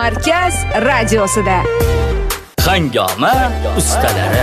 Markaz radiosida. Hangoma ustalari.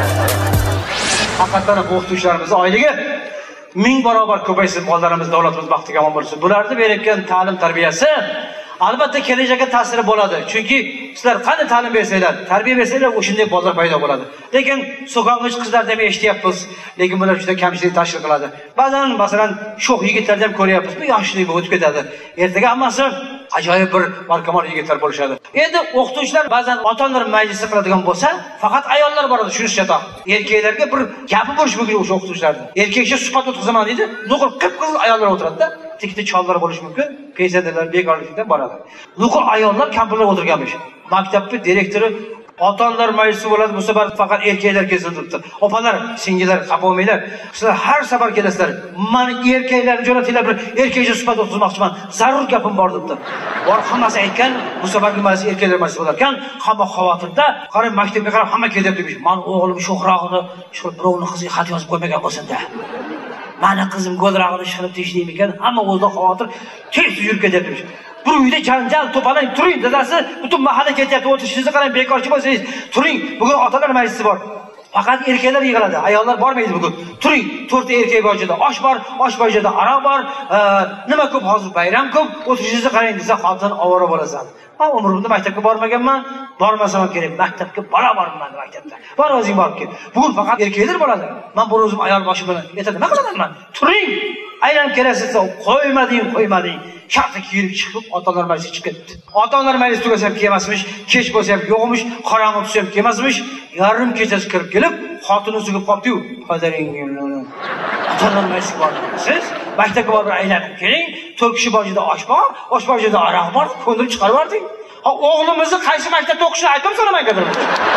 Haqiqatan o'qituvchilarimiz oyligi 1000 barobar ko'paysin, bolalarimiz, davlatimiz baxtiga omon bo'lsin. Bularni berayotgan ta'lim tarbiyasi albatta kelajakka ta'siri bo'ladi. Chunki sizlar qanday ta'lim bersanglar, tarbiya bersanglar, o'shanday bolalar paydo bo'ladi. Lekin so'kong'ich qizlarni ham eshityapmiz, lekin bular juda kamchilik tashkil qiladi. Ba'zan masalan sho'x yigitlarni ham ko'ryapmiz, bu yoshlik o'tib ketadi. Ertaga hammasi ajoyib bir barkamol yigitlar bo'lishadi. Endi o'qituvchilar ba'zan ota-onalar majlisi qiladigan bo'lsa, faqat ayollar boradi, shunisi chatoq. Erkaklarga bir gapi bo'lish mumkin o'sha o'qituvchilarning. Erkakcha suhbat o'tkazaman deydi, nuqul qip-qizil ayollar o'tiradi-da. Tikda chollar bo'lish mumkin, pensiyalar bekorlikdan boradi. Nuqul ayollar kampirlar o'tirganmish. Maktabning direktori ota-onalar majlisi bo'ladi, bu safar faqat erkaklar kelsin debdi. Opalar, singillar xafa bo'lmanglar. Sizlar har safar kelasizlar. Men erkaklarni jo'natinglar, bir erkakcha suhbat o'tkazmoqchiman. Zarur gapim bor debdi. Bor hammasi aytgan, bu safargi majlis erkaklar majlisi bo'lar ekan, hamma xavotirda, qarab maktabga qarab hamma kelyapti demiş. Men o'g'lim sho'xrog'ida shu birovning qiziga xat yozib qo'ymagan bo'lsin-da. Mani qizim go'lrog'ini chiqarib tashlaymi ekan, hamma o'zida xavotir, tez yurib ketyapti demiş. Bir uyda janjal to'palang, turing, dadasi butun mahalla ketyapti, o'tishingizni qarang, bekorchi bo'lsangiz, turing. Bugun otalar majlisi bor. Faqat erkaklar yig'iladi, ayollar bormaydi bugun. Turing, 4 ta erkak bor joyda osh bor, osh bor joyda aroq bor. Nima ko'p hozir bayram ko'p, o'tishingizni qarang desa, xotin ovora bo'lasan. Men umrimda maktabga bormaganman, bormasam ham kerak. Maktabga boraman maktabda. Bor o'zing borib kel. Bugun faqat erkaklar bo'ladi. Men bu o'zim ayol boshi bilan aytaman, nima qilaman? Turing. Aylanib kelasiz, qo'ymading. Shartta kiyib chiqib ota-onalar majlisiga chiqib ketdi. Ota-onalar majlisi tugasa ham kelmasmish, kech bo'lsa ham yo'qmish, qorong'i tushsa ham kelmasmish. Yarim kechasi kirib kelib, xotini uziga qoldi-yu, "Qodaring, ota-onalar majlisiga borsiz, maktabga borib aylanib keling, 4 kishi bor joyda osh bor, osh bor joyda aroq bor, ko'ndirib chiqarib yubording. O'g'limizni qaysi maktabda o'qishini aytib so'ramang kadar."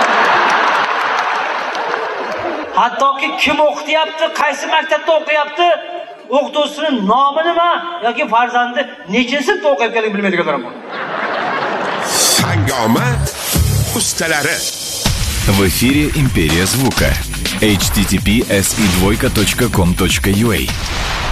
Hattoki kim o'qityapti, qaysi maktabda o'qiyapti, o'qituvchisining nomi nima yoki farzandi nechinchi sinfda o'qiyotganligini bilmaydiganlar bor. Hangoma ustalari. В эфире «Империя звука». https://2.com.ua